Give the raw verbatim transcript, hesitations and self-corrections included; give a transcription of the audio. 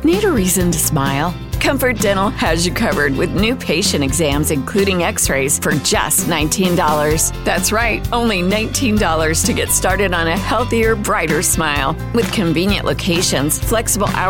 Need a reason to smile? Comfort Dental has you covered with new patient exams, including x-rays, for just nineteen dollars. That's right, only nineteen dollars to get started on a healthier, brighter smile. With convenient locations, flexible hours,